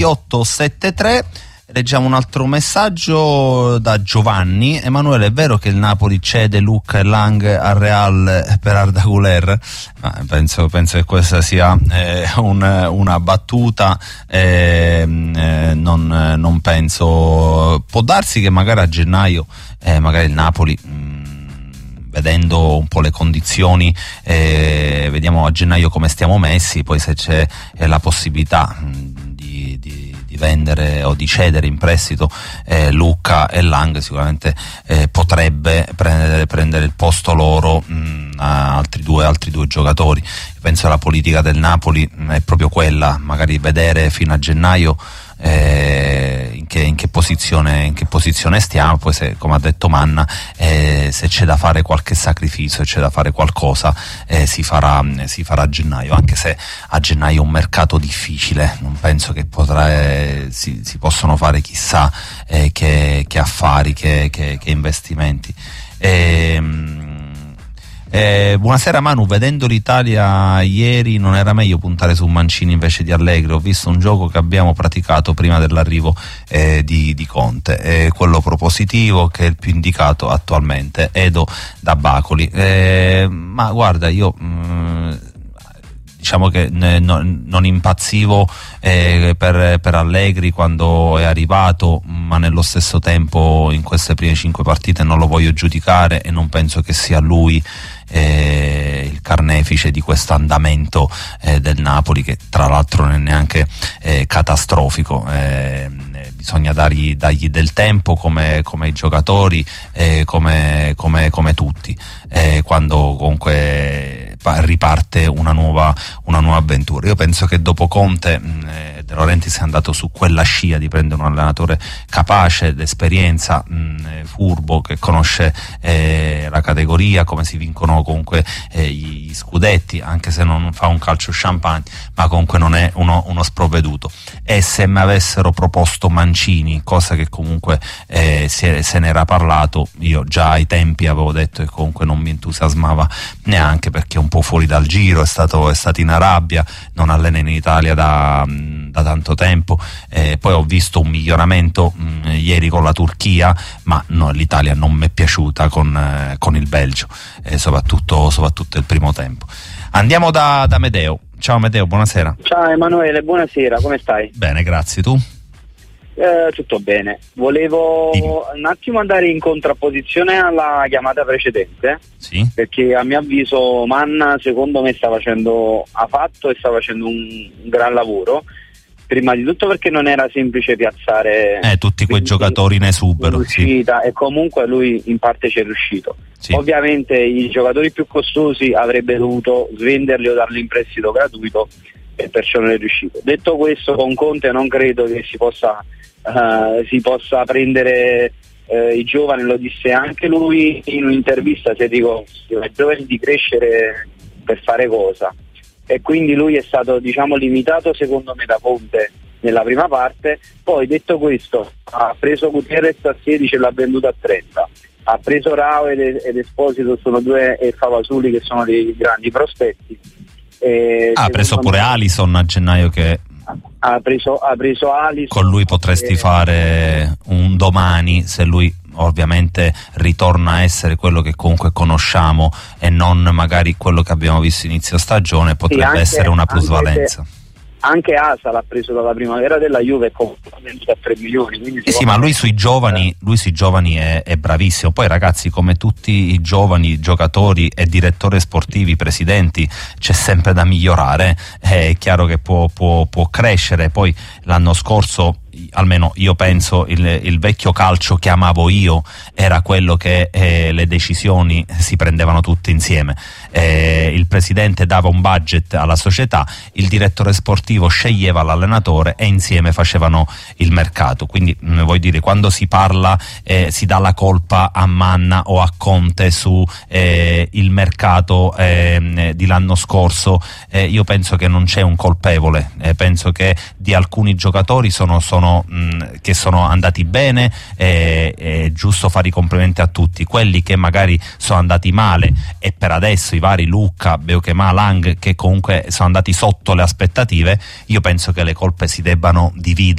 873. Leggiamo un altro messaggio da Giovanni. Emanuele, è vero che il Napoli cede Lucca e Lang al Real per Arda Güler? Penso che questa sia una battuta, non penso. Può darsi che magari a gennaio magari il Napoli, vedendo un po' le condizioni, vediamo a gennaio come stiamo messi, poi se c'è la possibilità di vendere o di cedere in prestito Lucca e Lang, sicuramente potrebbe prendere il posto loro a altri due giocatori. Penso che la politica del Napoli è proprio quella, magari vedere fino a gennaio in che posizione stiamo, poi se, come ha detto Manna, se c'è da fare qualche sacrificio, se c'è da fare qualcosa, si farà a gennaio, anche se a gennaio è un mercato difficile, non penso che si possono fare chissà che affari, che investimenti. Buonasera Manu, vedendo l'Italia ieri non era meglio puntare su Mancini invece di Allegri? Ho visto un gioco che abbiamo praticato prima dell'arrivo di Conte, quello propositivo che è il più indicato attualmente. Edo da Bacoli. Ma guarda, io diciamo che non impazzivo per Allegri quando è arrivato, ma nello stesso tempo in queste prime 5 partite non lo voglio giudicare e non penso che sia lui il carnefice di questo andamento del Napoli, che tra l'altro non è neanche catastrofico. Bisogna dargli del tempo come i giocatori, come tutti, quando comunque riparte una nuova avventura. Io penso che dopo Conte De Laurentiis è andato su quella scia di prendere un allenatore capace, d'esperienza, furbo, che conosce la categoria, come si vincono comunque gli scudetti, anche se non fa un calcio champagne, ma comunque non è uno sprovveduto. E se mi avessero proposto Mancini, cosa che comunque se ne era parlato, io già ai tempi avevo detto che comunque non mi entusiasmava neanche, perché è un po' fuori dal giro, è stato in Arabia, non allena in Italia da tanto tempo, poi ho visto un miglioramento ieri con la Turchia, ma no, l'Italia non mi è piaciuta con il Belgio, soprattutto il primo tempo. Andiamo da Medeo. Ciao Medeo, buonasera. Ciao Emanuele, buonasera, come stai? Bene, grazie, tu? Tutto bene. Volevo un attimo andare in contrapposizione alla chiamata precedente, sì, perché a mio avviso Manna secondo me sta facendo un gran lavoro. Prima di tutto perché non era semplice piazzare tutti quei giocatori in esubero, sì. E comunque lui in parte ci è riuscito. Sì. Ovviamente i giocatori più costosi avrebbe dovuto svenderli o darli in prestito gratuito, e perciò non è riuscito. Detto questo, con Conte non credo che si possa prendere i giovani, lo disse anche lui in un'intervista, se dico ai giovani di crescere per fare cosa. E quindi lui è stato, diciamo, limitato secondo me da Conte nella prima parte. Poi, detto questo, ha preso Gutierrez a 16 e l'ha venduto a 30, ha preso Rao ed Esposito, sono due, e Favasuli, che sono dei grandi prospetti. Ha preso pure Alisson a gennaio, che ha preso Alisson. Con lui potresti fare un domani, se lui ovviamente ritorna a essere quello che comunque conosciamo e non magari quello che abbiamo visto inizio stagione, potrebbe essere una plusvalenza. Anche Asa l'ha preso dalla primavera della Juve e comunque venduto a 3 milioni. Sì, ma lui sui giovani è bravissimo. Poi ragazzi, come tutti i giovani giocatori e direttori sportivi, presidenti, c'è sempre da migliorare. È chiaro che può crescere. Poi l'anno scorso, almeno io penso, il vecchio calcio che amavo io era quello che le decisioni si prendevano tutte insieme. Il presidente dava un budget alla società, il direttore sportivo sceglieva l'allenatore e insieme facevano il mercato. Quindi vuoi dire, quando si parla si dà la colpa a Manna o a Conte su il mercato di l'anno scorso, io penso che non c'è un colpevole, penso che di alcuni giocatori che sono andati bene, è giusto fare i complimenti a tutti. Quelli che magari sono andati male, e per adesso i vari Lucca, Beukema, Lang, che comunque sono andati sotto le aspettative, io penso che le colpe si debbano dividere